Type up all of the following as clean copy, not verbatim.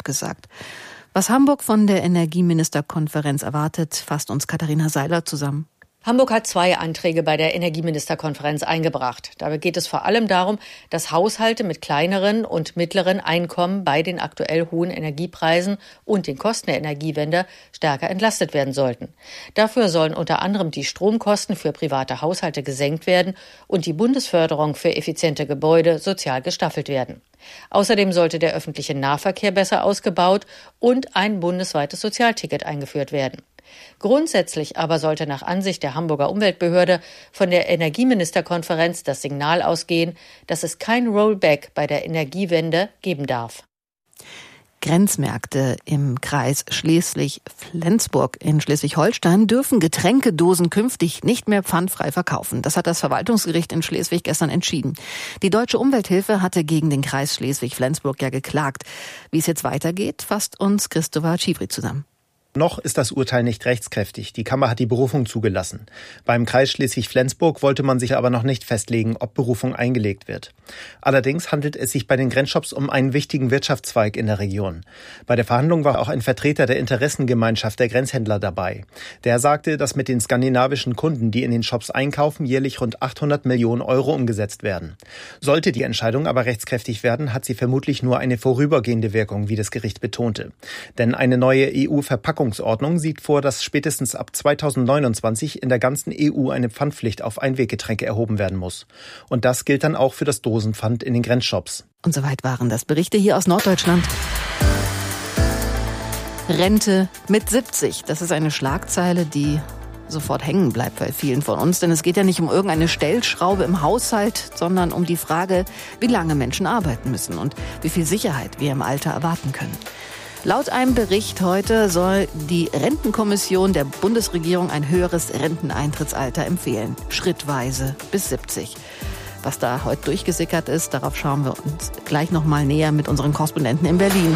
gesagt. Was Hamburg von der Energieministerkonferenz erwartet, fasst uns Katharina Seiler zusammen. Hamburg hat 2 Anträge bei der Energieministerkonferenz eingebracht. Dabei geht es vor allem darum, dass Haushalte mit kleineren und mittleren Einkommen bei den aktuell hohen Energiepreisen und den Kosten der Energiewende stärker entlastet werden sollten. Dafür sollen unter anderem die Stromkosten für private Haushalte gesenkt werden und die Bundesförderung für effiziente Gebäude sozial gestaffelt werden. Außerdem sollte der öffentliche Nahverkehr besser ausgebaut und ein bundesweites Sozialticket eingeführt werden. Grundsätzlich aber sollte nach Ansicht der Hamburger Umweltbehörde von der Energieministerkonferenz das Signal ausgehen, dass es kein Rollback bei der Energiewende geben darf. Grenzmärkte im Kreis Schleswig-Flensburg in Schleswig-Holstein dürfen Getränkedosen künftig nicht mehr pfandfrei verkaufen. Das hat das Verwaltungsgericht in Schleswig gestern entschieden. Die Deutsche Umwelthilfe hatte gegen den Kreis Schleswig-Flensburg ja geklagt. Wie es jetzt weitergeht, fasst uns Christopher Schivri zusammen. Noch ist das Urteil nicht rechtskräftig. Die Kammer hat die Berufung zugelassen. Beim Kreis Schleswig-Flensburg wollte man sich aber noch nicht festlegen, ob Berufung eingelegt wird. Allerdings handelt es sich bei den Grenzshops um einen wichtigen Wirtschaftszweig in der Region. Bei der Verhandlung war auch ein Vertreter der Interessengemeinschaft der Grenzhändler dabei. Der sagte, dass mit den skandinavischen Kunden, die in den Shops einkaufen, jährlich rund 800 Millionen Euro umgesetzt werden. Sollte die Entscheidung aber rechtskräftig werden, hat sie vermutlich nur eine vorübergehende Wirkung, wie das Gericht betonte. Denn eine neue EU-Verpackungsordnung sieht vor, dass spätestens ab 2029 in der ganzen EU eine Pfandpflicht auf Einweggetränke erhoben werden muss. Und das gilt dann auch für das Dosenpfand in den Grenzshops. Und soweit waren das Berichte hier aus Norddeutschland. Rente mit 70, das ist eine Schlagzeile, die sofort hängen bleibt bei vielen von uns. Denn es geht ja nicht um irgendeine Stellschraube im Haushalt, sondern um die Frage, wie lange Menschen arbeiten müssen und wie viel Sicherheit wir im Alter erwarten können. Laut einem Bericht heute soll die Rentenkommission der Bundesregierung ein höheres Renteneintrittsalter empfehlen. Schrittweise bis 70. Was da heute durchgesickert ist, darauf schauen wir uns gleich noch mal näher mit unseren Korrespondenten in Berlin.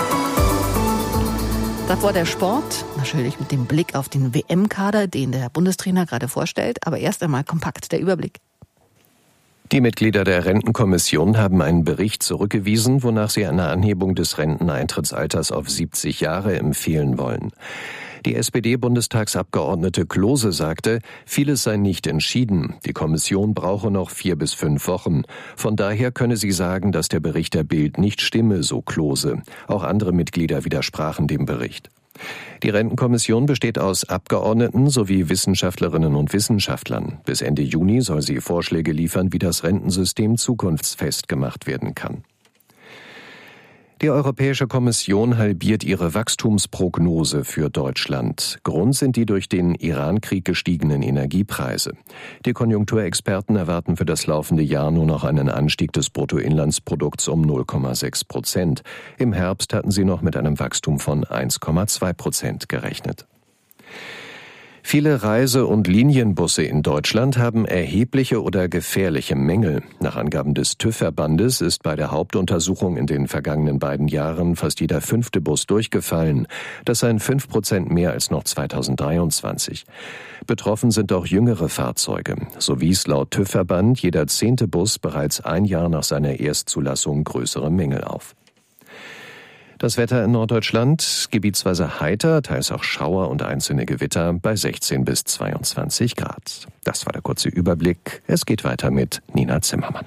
Davor der Sport, natürlich mit dem Blick auf den WM-Kader, den der Bundestrainer gerade vorstellt. Aber erst einmal kompakt der Überblick. Die Mitglieder der Rentenkommission haben einen Bericht zurückgewiesen, wonach sie eine Anhebung des Renteneintrittsalters auf 70 Jahre empfehlen wollen. Die SPD-Bundestagsabgeordnete Klose sagte, vieles sei nicht entschieden. Die Kommission brauche noch 4 bis 5 Wochen. Von daher könne sie sagen, dass der Bericht der Bild nicht stimme, so Klose. Auch andere Mitglieder widersprachen dem Bericht. Die Rentenkommission besteht aus Abgeordneten sowie Wissenschaftlerinnen und Wissenschaftlern. Bis Ende Juni soll sie Vorschläge liefern, wie das Rentensystem zukunftsfest gemacht werden kann. Die Europäische Kommission halbiert ihre Wachstumsprognose für Deutschland. Grund sind die durch den Iran-Krieg gestiegenen Energiepreise. Die Konjunkturexperten erwarten für das laufende Jahr nur noch einen Anstieg des Bruttoinlandsprodukts um 0,6%. Im Herbst hatten sie noch mit einem Wachstum von 1,2% gerechnet. Viele Reise- und Linienbusse in Deutschland haben erhebliche oder gefährliche Mängel. Nach Angaben des TÜV-Verbandes ist bei der Hauptuntersuchung in den vergangenen beiden Jahren fast jeder 5. Bus durchgefallen. Das seien 5% mehr als noch 2023. Betroffen sind auch jüngere Fahrzeuge. So wies laut TÜV-Verband jeder 10. Bus bereits ein Jahr nach seiner Erstzulassung größere Mängel auf. Das Wetter in Norddeutschland gebietsweise heiter, teils auch Schauer und einzelne Gewitter bei 16 bis 22 Grad. Das war der kurze Überblick. Es geht weiter mit Nina Zimmermann.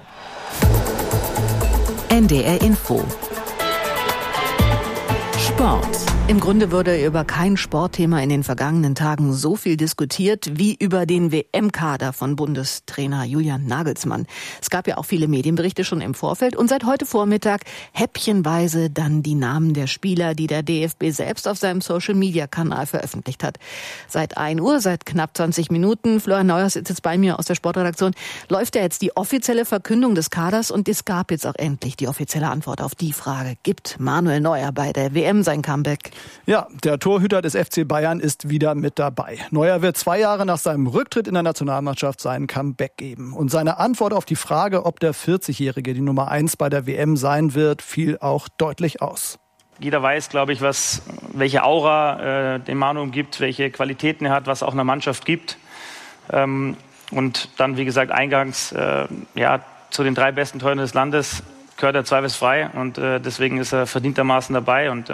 NDR Info. Sport. Im Grunde wurde über kein Sportthema in den vergangenen Tagen so viel diskutiert wie über den WM-Kader von Bundestrainer Julian Nagelsmann. Es gab ja auch viele Medienberichte schon im Vorfeld und seit heute Vormittag häppchenweise dann die Namen der Spieler, die der DFB selbst auf seinem Social-Media-Kanal veröffentlicht hat. Seit 1 Uhr, seit knapp 20 Minuten, Florian Neuhaus sitzt jetzt bei mir aus der Sportredaktion, läuft ja jetzt die offizielle Verkündung des Kaders und es gab jetzt auch endlich die offizielle Antwort auf die Frage, gibt Manuel Neuer bei der WM sein Comeback? Ja, der Torhüter des FC Bayern ist wieder mit dabei. Neuer wird 2 Jahre nach seinem Rücktritt in der Nationalmannschaft seinen Comeback geben. Und seine Antwort auf die Frage, ob der 40-Jährige die Nummer 1 bei der WM sein wird, fiel auch deutlich aus. Jeder weiß, glaube ich, welche Aura dem Manu umgibt, welche Qualitäten er hat, was auch einer Mannschaft gibt. Und dann, wie gesagt, eingangs zu den 3 besten Torhütern des Landes gehört er zweifelsfrei und deswegen ist er verdientermaßen dabei und